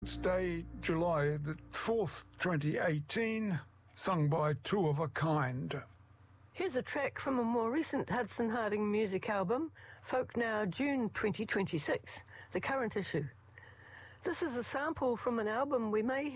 It's Day, July the 4th, 2018, sung by Two of a Kind. Here's a track from a more recent Hudson Harding music album, Folk Now, June 2026, the current issue. This is a sample from an album we may